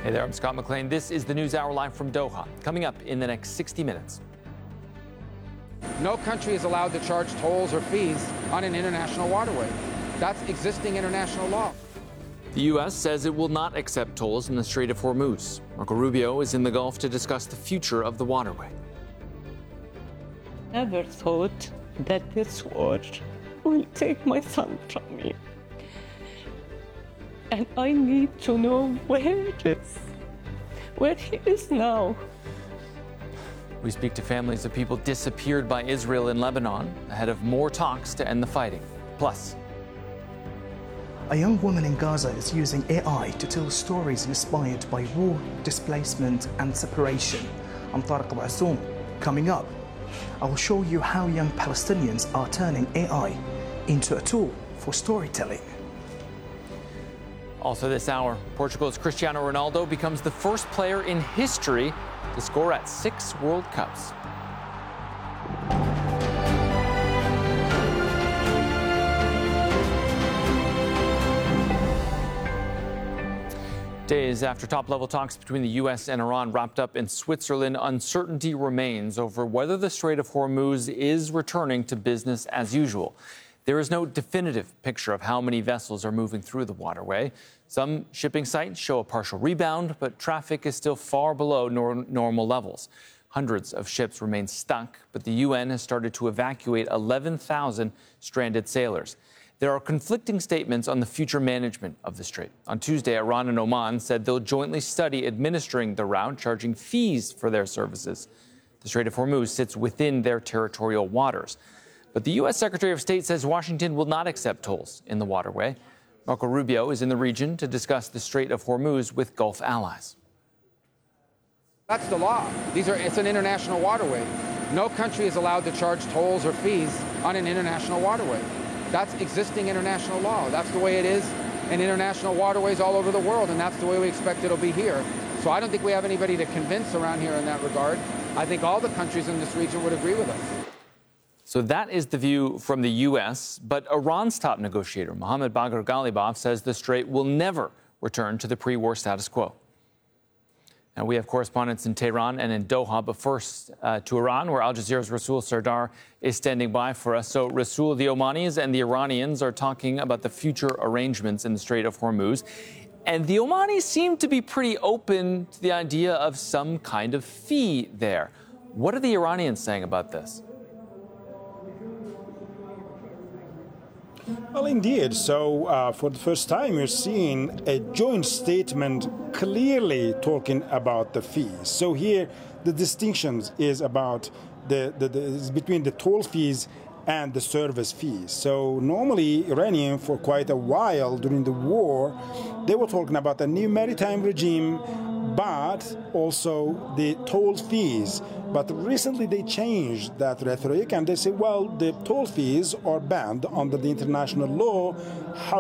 Hey there, I'm Scott McLean. This is the News Hour live from Doha. Coming up in the next 60 minutes. No country is allowed to charge tolls or fees on an international waterway. That's existing international law. The U.S. says it will not accept tolls in the Strait of Hormuz. Marco Rubio is in the Gulf to discuss the future of the waterway. Never thought that this war will take my son from me. And I need to know where he is now. We speak to families of people disappeared by Israel in Lebanon ahead of more talks to end the fighting. Plus, a young woman in Gaza is using AI to tell stories inspired by war, displacement and separation. I'm Tariq Abu Assoum. Coming up, I will show you how young Palestinians are turning AI into a tool for storytelling. Also this hour, Portugal's Cristiano Ronaldo becomes the first player in history to score at 6 World Cups. Days after top-level talks between the U.S. and Iran wrapped up in Switzerland, uncertainty remains over whether the Strait of Hormuz is returning to business as usual. There is no definitive picture of how many vessels are moving through the waterway. Some shipping sites show a partial rebound, but traffic is still far below normal levels. Hundreds of ships remain stuck, but the UN has started to evacuate 11,000 stranded sailors. There are conflicting statements on the future management of the strait. On Tuesday, Iran and Oman said they'll jointly study administering the route, charging fees for their services. The Strait of Hormuz sits within their territorial waters. But the U.S. Secretary of State says Washington will not accept tolls in the waterway. Marco Rubio is in the region to discuss the Strait of Hormuz with Gulf allies. That's the law. It's an international waterway. No country is allowed to charge tolls or fees on an international waterway. That's existing international law. That's the way it is in international waterways all over the world, and that's the way we expect it'll be here. So I don't think we have anybody to convince around here in that regard. I think all the countries in this region would agree with us. So that is the view from the U.S., but Iran's top negotiator, Mohammad Bagher Ghalibaf, says the strait will never return to the pre-war status quo. Now, we have correspondents in Tehran and in Doha, but first to Iran, where Al Jazeera's Rasul Sardar is standing by for us. So, Rasul, the Omanis and the Iranians are talking about the future arrangements in the Strait of Hormuz. And the Omanis seem to be pretty open to the idea of some kind of fee there. What are the Iranians saying about this? Well, indeed. So for the first time, you're seeing a joint statement clearly talking about the fees. So here, the distinction is about is between the toll fees and the service fees. So normally, Iranian, for quite a while during the war, they were talking about a new maritime regime, but also the toll fees. But recently they changed that rhetoric and they say, well, the toll fees are banned under the international law.